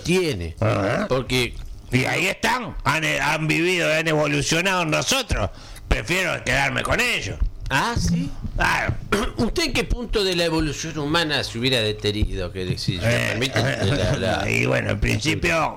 tiene. Ajá. Porque... Y ahí están, han vivido, han evolucionado en nosotros. Prefiero quedarme con ellos. Ah, sí. Claro. ¿Usted en qué punto de la evolución humana se hubiera detenido? Que si me permite Y bueno, en principio,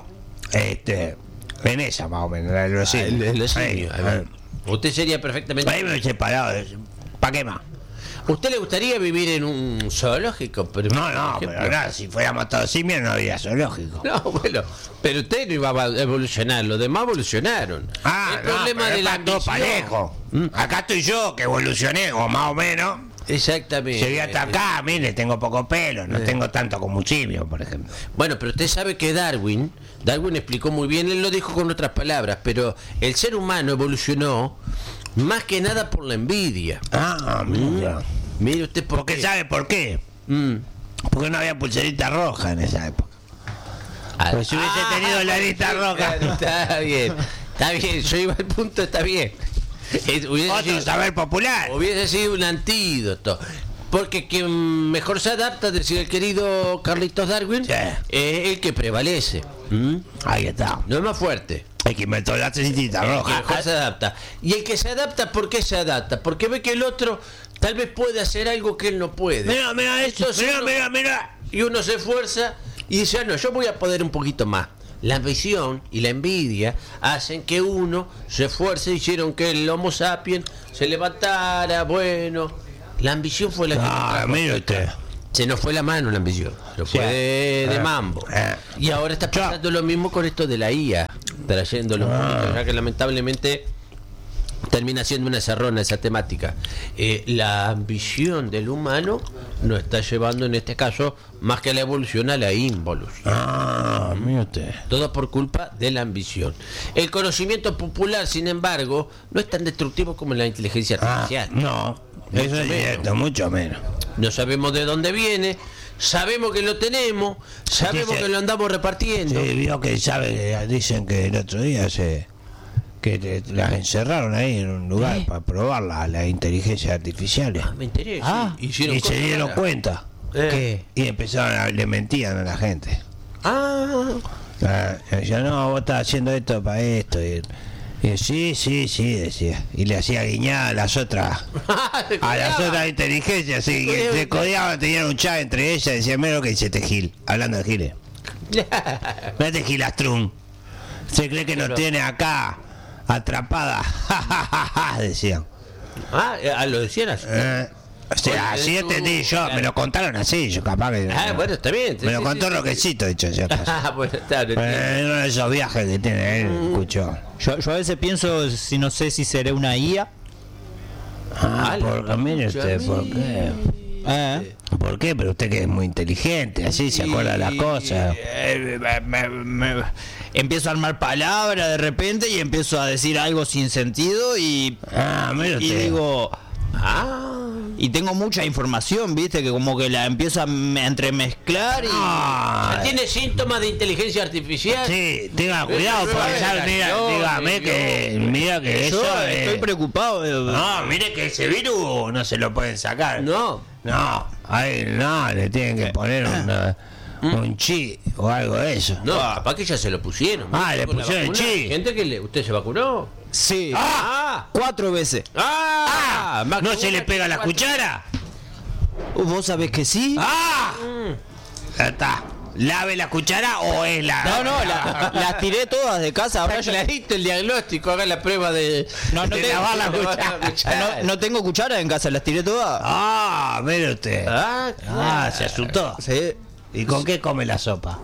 en esa más o menos, la de los simios. simio. Usted sería perfectamente... Ahí me he separado. ¿Para qué más? ¿Usted le gustaría vivir en un zoológico? Pero, No, pero nada, si fuéramos todos simios no había zoológico. No, bueno, pero usted no iba a evolucionar, los demás evolucionaron. El problema de la todo ambición. parejo. Acá estoy yo, que evolucioné, o más o menos. Exactamente. Llegué hasta acá, mire, tengo poco pelo, no tengo tanto como un simio, por ejemplo. Bueno, pero usted sabe que Darwin explicó muy bien, él lo dijo con otras palabras, pero el ser humano evolucionó más que nada por la envidia. Ah, mira. Mire usted por Porque qué. ¿sabe por qué? Porque no había pulserita roja en esa época. Pues si hubiese tenido la lista roja. Está bien, yo iba al punto, está bien. Otro saber popular. Hubiese sido un antídoto. Porque quien mejor se adapta, decía el querido Carlitos Darwin, Sí. es el que prevalece. Ahí está. No es más fuerte. El que inventó la cintita El que roja. mejor se adapta. Y el que se adapta, ¿por qué se adapta? Porque ve que el otro tal vez puede hacer algo que él no puede. Mira esto, Entonces mira. Y uno se esfuerza y dice, no, yo voy a poder un poquito más. La ambición y la envidia hacen que uno se esfuerce, hicieron que el Homo sapiens se levantara, bueno. La ambición fue la que... Ah, mire usted. Se nos fue la mano la ambición, se fue de mambo. Y ahora está pasando lo mismo con esto de la IA, trayendo los momentos, ya que lamentablemente termina siendo una cerrona esa temática. La ambición del humano nos está llevando en este caso más que a la evolución, a la involución. Ah, mire usted. Todo por culpa de la ambición. El conocimiento popular, sin embargo, no es tan destructivo como la inteligencia artificial. No, eso es cierto, mucho menos. No sabemos de dónde viene, sabemos que lo tenemos, sabemos que lo andamos repartiendo. Sí, vio que dicen que el otro día que las encerraron ahí en un lugar para probar la inteligencia artificial. Me enteré, sí. Y se dieron cuenta. Y empezaron le mentían a la gente. Decían, no, vos estás haciendo esto para esto. Y sí, decía. Y le hacía guiñar a las otras inteligencias, sí, que se codeaban, tenían un chat entre ellas, decían, mira lo que dice este Gil, hablando de Giles. Mira este Gilastrún. Se cree que nos tiene acá atrapada. Decían. Lo decían así. O sea, así entendí yo, claro. Me lo contaron así, yo capaz que... bueno, está bien. Me lo contó Roquecito, dicho yo. Bueno, está bien. Uno de esos viajes que tiene él, escuchó. Yo a veces pienso, si no sé si seré una IA. Porque mire usted, ¿por qué? ¿Por qué? Pero usted que es muy inteligente, así se acuerda de las cosas. Empiezo a armar palabras de repente y empiezo a decir algo sin sentido y digo... Y tengo mucha información, viste, que como que la empiezo a entremezclar y... ¿Tiene síntomas de inteligencia artificial? Sí, tenga cuidado, porque mira que yo eso estoy preocupado. No, mire que ese virus no se lo pueden sacar. No, le tienen que poner un chip o algo de eso. No, capaz que ya se lo pusieron. Le pusieron el chip. Gente que ¿usted se vacunó? Sí. 4 veces. ¿No se le pega la cuchara? ¿Vos sabés que sí? Ya está. ¿Lave la cuchara o es la...? No, las tiré todas de casa. Ahora ya clarito el diagnóstico, haga la prueba de lavar la cuchara. No tengo cuchara en casa, las tiré todas. Mire usted. Se asustó. Sí. ¿Y con qué come la sopa?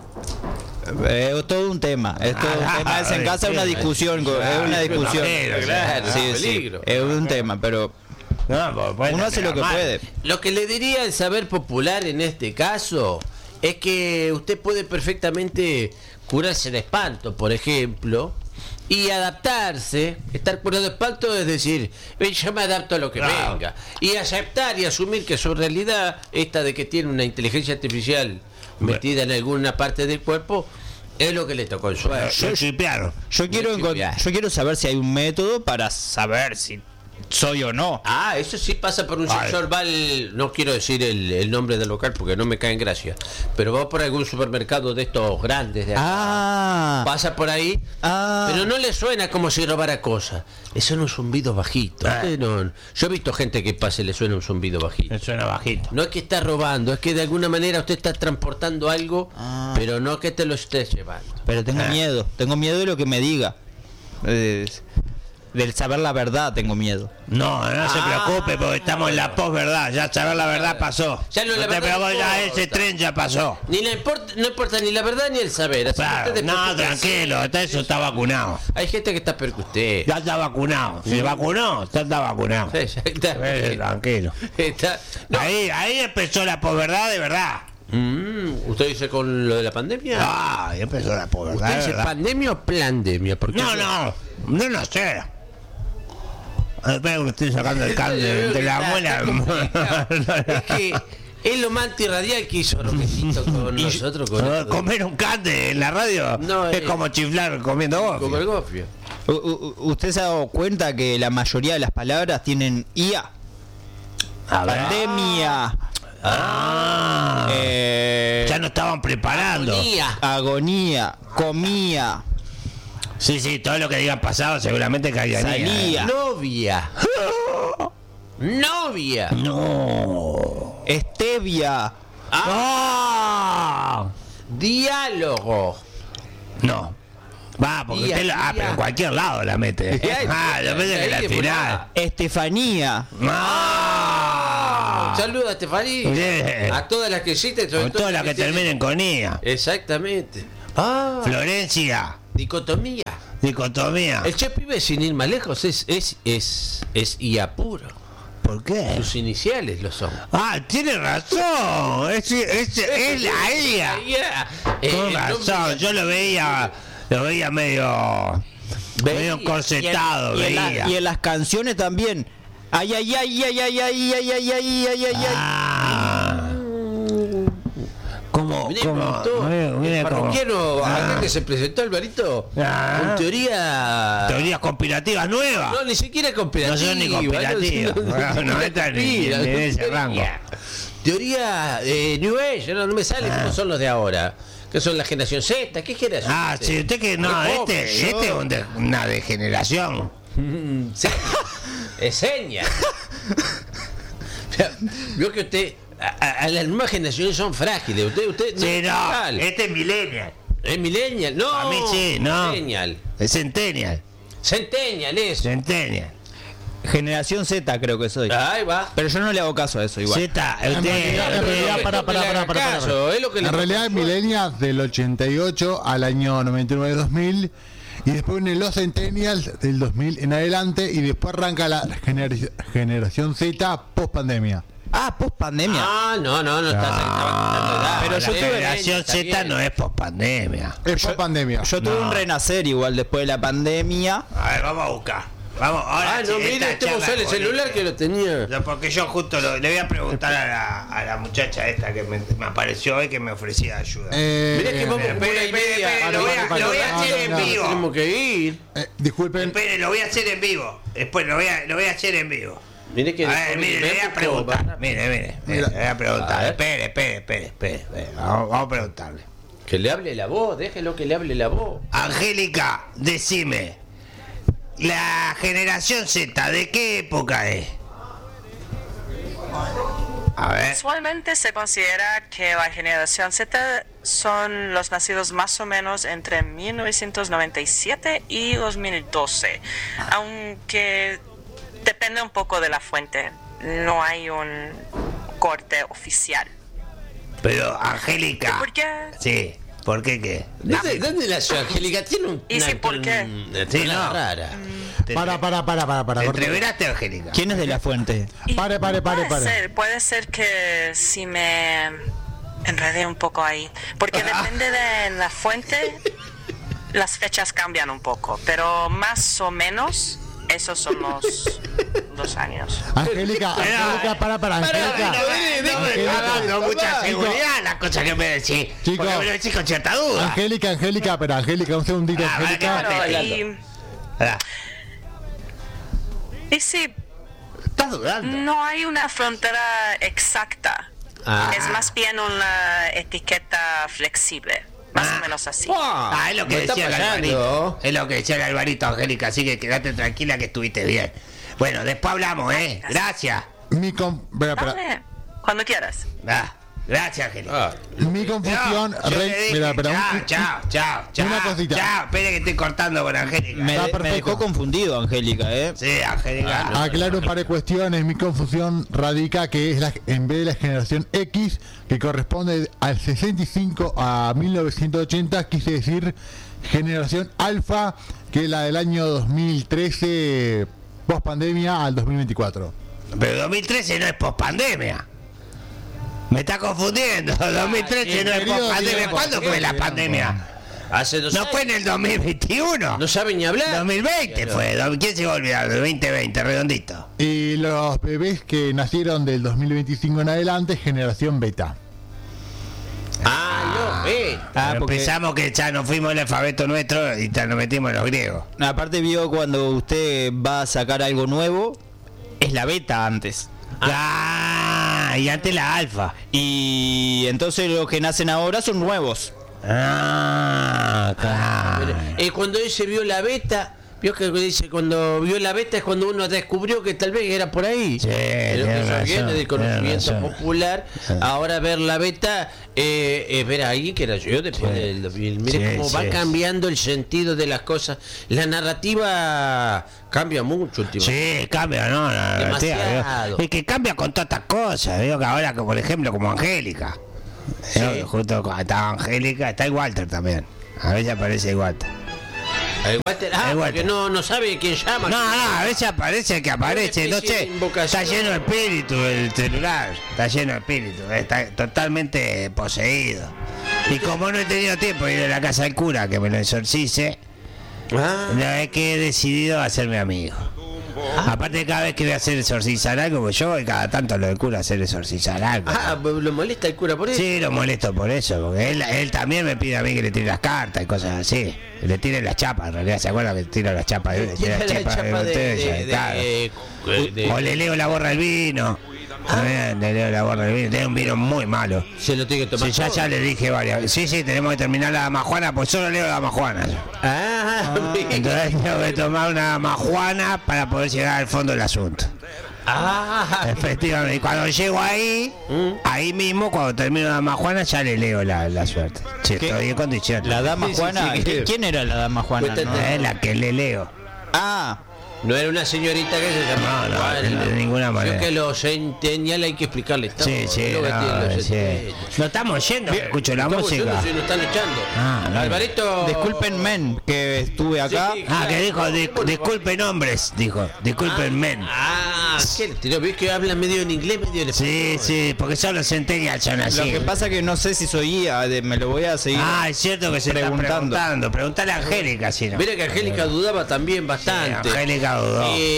Es todo un tema. Es en casa una discusión. Es una discusión. Claro, sí. Es un tema, pero... uno hace lo que puede. Lo que le diría el saber popular en este caso es que usted puede perfectamente curarse de espanto, por ejemplo, y adaptarse. Estar curado de espanto es decir, yo me adapto a lo que venga, y aceptar y asumir que su realidad, esta de que tiene una inteligencia artificial metida en alguna parte del cuerpo, es lo que le tocó en su Yo quiero saber si hay un método para saber si soy o no. Ah, eso sí pasa por un sector, no quiero decir el nombre del local porque no me cae en gracia, pero va por algún supermercado de estos grandes de acá, pasa por ahí, pero no le suena como si robara cosas, eso no es un zumbido bajito. No, yo he visto gente que pasa y le suena un zumbido bajito. Le suena bajito. No es que está robando, es que de alguna manera usted está transportando algo, pero no que te lo estés llevando. Pero tengo miedo de lo que me diga. Del saber la verdad tengo miedo. No se preocupe porque estamos en la posverdad. Ya saber la verdad pasó. Ya no te preocupes, ya ese tren ya pasó. No importa ni la verdad ni el saber. Así claro, no, tranquilo, eso está vacunado. Hay gente que está peor que usted. Ya está vacunado. Si se vacunó, ya está vacunado. Sí, está tranquilo. Ahí empezó la posverdad de verdad. ¿Usted dice con lo de la pandemia? Ahí empezó la posverdad. ¿Usted dice pandemia o plandemia? No sé. Espera que me estoy sacando el cable de la muela. Es que es lo más antirradial que hizo Roquecito con nosotros. Comer un cande en la radio es como chiflar comiendo gofio. Como el gofio. ¿Usted se ha dado cuenta que la mayoría de las palabras tienen IA? Pandemia. Ya no estaban preparando. Agonía. Comía. Sí, todo lo que digan pasado seguramente caía. Salía. Novia. No. Stevia. Diálogo. No. Porque usted pero en cualquier lado la mete. Lo mete en la final. Estefanía. Saluda a Estefanía. A todas las que existen. Con todas las que terminen con IA. Exactamente. Florencia. Dicotomía. El Che Pibe, sin ir más lejos, es IA puro. ¿Por qué? Sus iniciales lo son. Tiene razón. Es la IA. Con razón. Yo lo veía medio encorsetado. Y en las canciones también. Ay. El parroquiano acá que se presentó, Alvarito, con teorías conspirativas nuevas. No, ni siquiera conspirativas. No son ni conspirativas. No entran ni en ese rango. Teoría New Age, no me sale cómo son los de ahora. Que son la generación Z, ¿qué generación? Sí, usted que no, este es una degeneración. Sí. Es seña. Vio que usted a las nuevas generaciones son frágiles. Usted sí, no. Este es millennial. ¿Es millennial? No. A mí sí, no. Centennial. Es centennial. Centennial, eso. Centennial. Generación Z creo que soy. Ahí va. Pero yo no le hago caso a eso igual. Z, en realidad, en realidad es millennials del 88 al año 99-2000 y después vienen los centennials del 2000 en adelante y después arranca la generación Z post pandemia. Post pandemia. No está. Pero yo tuve generación Z no es post pandemia. Es post pandemia. Yo tuve un renacer igual después de la pandemia. A ver, vamos a buscar. Vamos, ahora mire, este vos el celular que lo tenía. Porque yo justo le voy a preguntar a la muchacha esta que me apareció hoy que me ofrecía ayuda. Mirá que vamos por una idea. Lo voy a hacer en vivo. Tenemos que ir. Disculpen. Espere, lo voy a hacer en vivo. Después lo voy a hacer en vivo. Mire que le voy a preguntar. Mire, le voy a preguntar. Espere. Vamos a preguntarle. Que le hable la voz, déjelo que le hable la voz. Angélica, decime. La generación Z, ¿de qué época es? A ver. Usualmente se considera que la generación Z son los nacidos más o menos entre 1997 y 2012, aunque depende un poco de la fuente, no hay un corte oficial. Pero Angélica. ¿Por qué? Sí. ¿Por qué qué? ¿Dónde nació Angélica? Tiene un. ¿Y sí, por qué? Sí, no. Rara. Para. ¿Te entreveraste, Angélica? ¿Quién es de la fuente? Pare. Puede ser que si me enredé un poco ahí, porque depende de la fuente, las fechas cambian un poco, pero más o menos esos son los 2 años. Angélica, para. Angélica. No mucha seguridad las cosas que me decís. Chicos, porque me lo decís con cierta duda. Angélica, pero Angélica, un segundito, Angélica. Claro, y sí, estás dudando. No hay una frontera exacta. Es más bien una etiqueta flexible. Más o menos así. Es lo que decía el Alvarito. Es lo que decía el Alvarito, Angélica. Así que quédate tranquila que estuviste bien. Bueno, después hablamos, Gracias. Dale, cuando quieras. Gracias, Angélica. Mi confusión, Chao. Una cosita. Chao, espere que estoy cortando con Angélica. Me dejó confundido, Angélica, Sí, Angélica. Aclaro un par de cuestiones. Mi confusión radica que es en vez de la generación X, que corresponde al 65 a 1980, quise decir generación Alfa, que es la del año 2013, post pandemia, al 2024. Pero 2013 no es post pandemia. Me está confundiendo. 2013 no es post pandemia. ¿Cuándo fue la pandemia? Hace 2 años. ¿No fue en el 2021? No saben ni hablar. 2020 fue. ¿Quién se va a olvidar del 2020, redondito? Y los bebés que nacieron del 2025 en adelante, generación beta. Los beta. Porque pensamos que ya nos fuimos del alfabeto nuestro y ya nos metimos en los griegos. aparte vio cuando usted va a sacar algo nuevo, es la beta antes. Y antes la alfa. Y entonces los que nacen ahora son nuevos. Claro. Cuando él se vio la beta, vio que dice cuando vio la beta es cuando uno descubrió que tal vez era por ahí. Sí, Pero que eso viene del conocimiento popular. Ahora ver la beta es ver a alguien que era yo después del 2000. Mire cómo va cambiando el sentido de las cosas. La narrativa cambia mucho últimamente. Sí, cambia, ¿no? Demasiado. Es que cambia con todas estas cosas. Digo que ahora, por ejemplo, como Angélica. Justo está Angélica, está el Walter también. A veces aparece el Walter. El Walter, porque no sabe quién llama. No, a veces aparece el que aparece. No sé, está lleno de espíritu el celular. Está lleno de espíritu. Está totalmente poseído. Y como no he tenido tiempo de ir a la casa del cura que me lo exorcice, es que he decidido hacerme amigo. Aparte, cada vez que voy a hacer exorcizar algo, pues yo voy cada tanto lo del cura a hacer exorcizar algo. ¿Lo molesta el cura por eso? Sí, lo molesto por eso, porque él también me pide a mí que le tire las cartas y cosas así. Que le tire las chapas, en realidad, ¿se acuerdan que tira las chapas? O le leo la borra del vino. También le leo la borra del vino. Tiene un vino muy malo. Se lo tiene que tomar. Ya le dije varias veces. Sí, tenemos que terminar la dama Juana, pues solo leo la dama Juana. Entonces tengo que tomar una dama Juana para poder llegar al fondo del asunto. Efectivamente. Y cuando llego ahí mismo, cuando termino la dama Juana, ya le leo la suerte. Sí, estoy en condiciones. La dama Juana, ¿quién era la dama Juana? Es la que le leo. No era una señorita que se llamaba. No, de ninguna manera. Creo que los centennial hay que explicarle. No estamos yendo, escucho la música. Nos están echando. Alvarito. Disculpen, men, que estuve acá. Que dijo, disculpen hombres, dijo. Disculpen, men. ¿Qué? ¿Ves que hablan medio en inglés, medio en español? Sí, porque son los centennial, son así. Lo que pasa que no sé si soy me lo voy a seguir. Es cierto que se está preguntando. Preguntale a Angélica, si no. Mira que Angélica dudaba también bastante. Angélica dudó.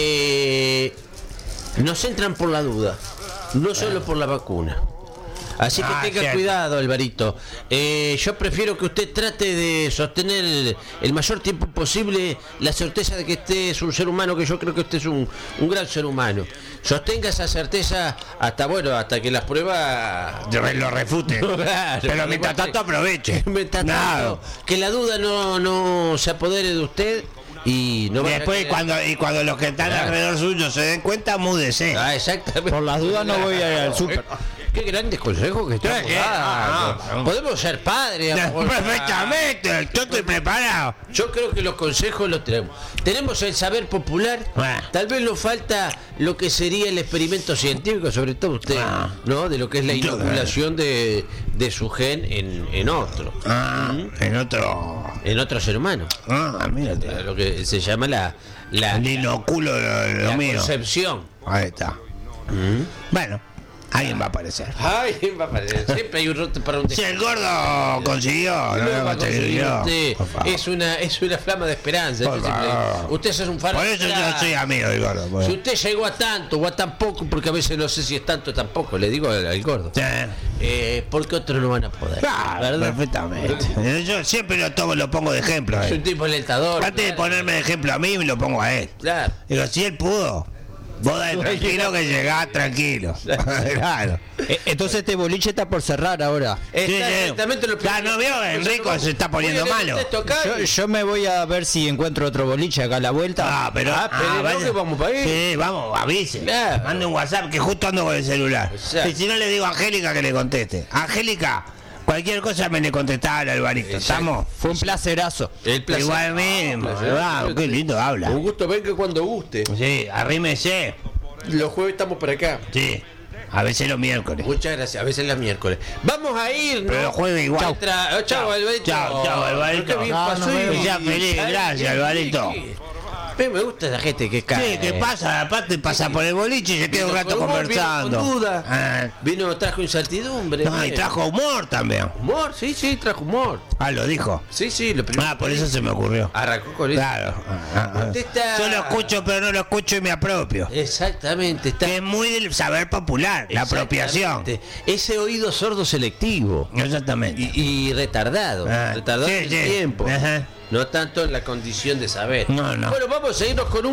Nos entran por la duda, no solo por la vacuna. Así que tenga cuidado, Alvarito. Yo prefiero que usted trate de sostener el mayor tiempo posible la certeza de que usted es un ser humano, que yo creo que usted es un gran ser humano. Sostenga esa certeza hasta que las pruebas lo refuten. Claro, pero mientras tanto aproveche. Que la duda no se apodere de usted. Y después cuando los que están alrededor suyo se den cuenta, múdese. Exactamente. Por las dudas no voy a ir al súper. Qué grandes consejos que estamos dando. Podemos ser padres. Perfectamente, yo estoy preparado. Yo creo que los consejos los tenemos. Tenemos el saber popular. Tal vez nos falta lo que sería el experimento científico, sobre todo usted, ¿no? De lo que es la inoculación de su gen en otro. En otro ser humano. Mírate. Lo que se llama el inoculo de lo mío. La concepción. Ahí está. Bueno. Alguien va a aparecer. Siempre hay un rote para un. Si el gordo consiguió, no lo va a conseguir yo. Es una flama de esperanza. Usted es un faro. Por eso yo soy amigo del gordo. Si usted llegó a tanto o a tan poco, porque a veces no sé si es tanto o tampoco, le digo al gordo. Porque otros no van a poder. Perfectamente. Yo siempre lo pongo de ejemplo. Es un tipo alentador. Antes de ponerme de ejemplo a mí, me lo pongo a él. Digo, si él pudo. Vos dale tranquilo que llegás tranquilo. Claro. Entonces este boliche está por cerrar ahora. Exactamente lo primero. No veo, Enrico se está poniendo malo. Yo me voy a ver si encuentro otro boliche acá a la vuelta. Pero que vamos para ahí. Sí, vamos, avise. Claro. Mande un WhatsApp que justo ando con el celular. Y si no le digo a Angélica que le conteste. Angélica, cualquier cosa me le contestaba al Alvarito. ¿Estamos? Fue un placerazo. Igual mismo. Qué lindo habla. Un gusto, venga cuando guste. Sí, arrímese. Los jueves estamos por acá. Sí. A veces los miércoles. Muchas gracias, a veces los miércoles. Vamos a ir, ¿no? Pero los jueves igual. Chao, Alvarito. Chao, Alvarito. Ya feliz, gracias, Alvarito. Me gusta esa gente que cae. Sí, ¿qué pasa? Aparte pasa por el boliche y se queda un rato conversando. Con duda. Trajo incertidumbre. No, y trajo humor también. ¿Humor? Sí, trajo humor. ¿Lo dijo? Sí, lo primero. Por eso se me ocurrió. Arrancó con eso. Claro. Yo lo escucho, pero no lo escucho y me apropio. Exactamente. Que es muy del saber popular, la apropiación. Ese oído sordo selectivo. Exactamente. Y retardado. Retardado en el tiempo. Ajá. No tanto en la condición de saber. No. Bueno, vamos a irnos con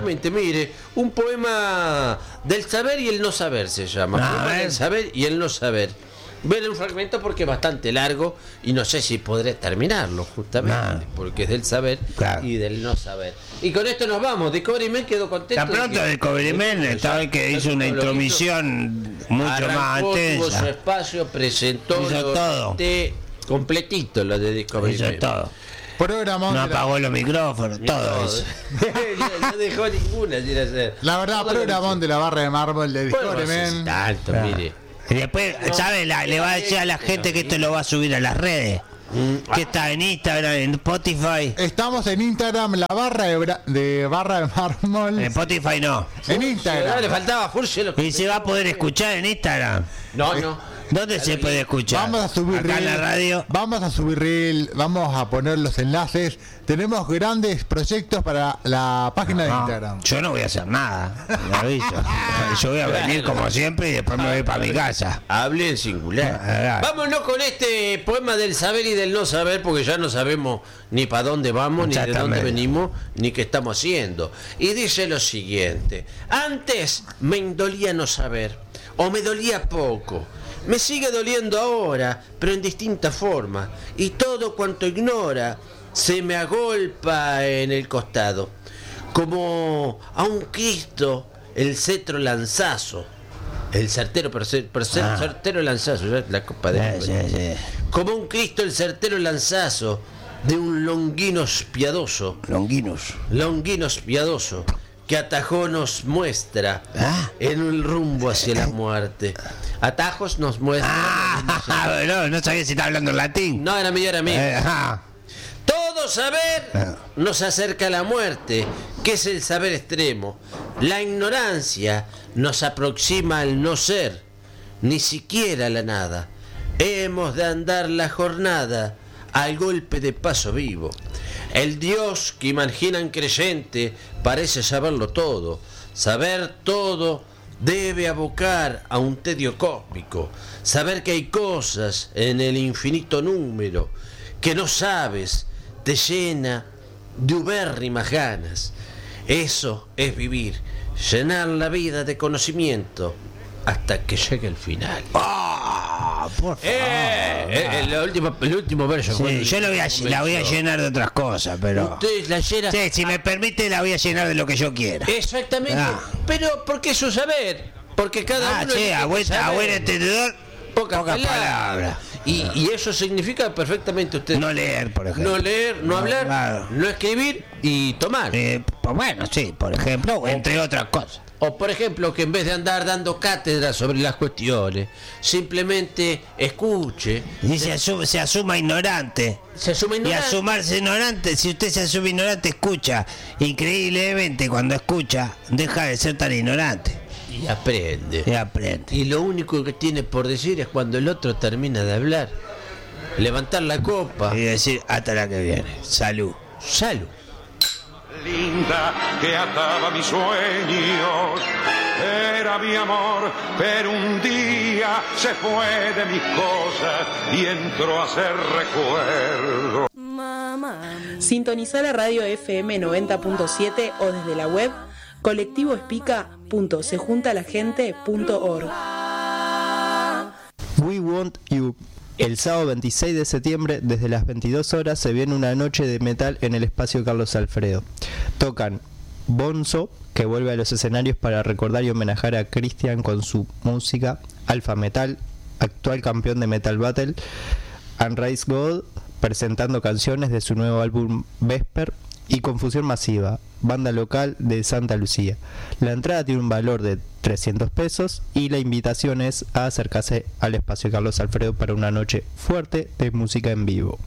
un poema del saber y el no saber se llama. Poema del saber y el no saber. Ver un fragmento porque es bastante largo y no sé si podré terminarlo justamente, porque es del saber y del no saber. Y con esto nos vamos. Discovery Man quedó contento. Tan pronto Discovery Man, esta vez que hizo una intromisión mucho más intensa. Tuvo su espacio, presentó, hizo todo. Completito lo de Discovery Man. Hizo todo. Programón no apagó los micrófonos, todo eso. No dejó ninguna sin hacer. La verdad, programón de la barra de mármol de Discovery Man. Tanto, mire. Y después, ¿sabes? Le va a decir a la gente que esto lo va a subir a las redes. Que está en Instagram, en Spotify. Estamos en Instagram, la barra de barra de mármol. En Spotify no. En Instagram. Le faltaba Furcio. ¿Y se va a poder escuchar en Instagram? No. ¿Dónde se puede escuchar? Vamos a subir acá en la radio. Vamos a subir reel, vamos a poner los enlaces. Tenemos grandes proyectos para la página de Instagram. Yo no voy a hacer nada, me aviso. Yo voy a venir como siempre y después me voy para mi casa. Hable en singular. Vámonos con este poema del saber y del no saber, porque ya no sabemos ni para dónde vamos, ni de dónde venimos, ni qué estamos haciendo. Y dice lo siguiente: antes me indolía no saber, o me dolía poco. Me sigue doliendo ahora, pero en distinta forma, y todo cuanto ignora se me agolpa en el costado, como a un Cristo el cetro lanzazo, el certero, certero lanzazo, la copa de como un Cristo el certero lanzazo de un longinos piadoso, longinos piadoso, que atajó nos muestra en un rumbo hacia la muerte. Atajos nos muestra. No sabía si estaba hablando en latín. No, era mío. Todo saber nos acerca a la muerte, que es el saber extremo. La ignorancia nos aproxima al no ser, ni siquiera la nada. Hemos de andar la jornada al golpe de paso vivo. El Dios que imaginan creyente parece saberlo todo. Saber todo debe abocar a un tedio cósmico. Saber que hay cosas en el infinito número que no sabes te llena de ubérrimas ganas. Eso es vivir, llenar la vida de conocimiento hasta que llegue el final. Por favor. El último verso. Sí, yo la voy a llenar de otras cosas, pero... Ustedes la llenan... Sí, si me permite la voy a llenar de lo que yo quiera. Exactamente. Pero porque es su saber. Porque cada uno... a buen entendedor, pocas palabras. Y eso significa perfectamente usted... No leer, por ejemplo. No leer, no hablar, no escribir y tomar. Pues bueno, sí, por ejemplo, entre otras cosas. O por ejemplo, que en vez de andar dando cátedras sobre las cuestiones, simplemente escuche. Y se asuma ignorante. Se asuma ignorante. Y asumarse ignorante, si usted se asume ignorante, escucha. Increíblemente, cuando escucha, deja de ser tan ignorante. Y aprende. Y lo único que tiene por decir es cuando el otro termina de hablar, levantar la copa. Y decir, hasta la que viene. Salud. Linda que ataba mis sueños, era mi amor, pero un día se fue de mis cosas y entró a ser recuerdo. Sintoniza la radio FM 90.7 o desde la web colectivoespica.sejuntalagente.org. We Want You. El sábado 26 de septiembre, desde las 22 horas, se viene una noche de metal en el espacio Carlos Alfredo. Tocan Bonzo, que vuelve a los escenarios para recordar y homenajear a Cristian con su música, Alpha Metal, actual campeón de Metal Battle, and Rise God, presentando canciones de su nuevo álbum Vesper, y Confusión Masiva, banda local de Santa Lucía. La entrada tiene un valor de 300 pesos y la invitación es a acercarse al espacio Carlos Alfredo para una noche fuerte de música en vivo.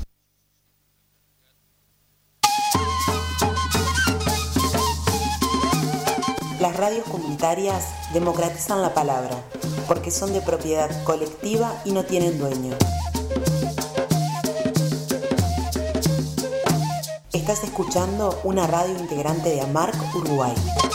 Las radios comunitarias democratizan la palabra, porque son de propiedad colectiva y no tienen dueño. Estás escuchando una radio integrante de AMARC Uruguay.